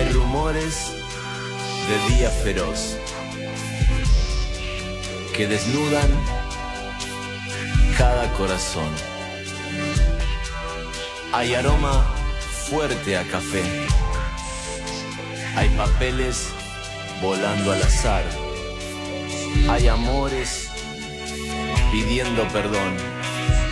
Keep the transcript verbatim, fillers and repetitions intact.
Hay rumores de día feroz que desnudan cada corazón. Hay aroma fuerte a café. Hay papeles volando al azar. Hay amores pidiendo perdón.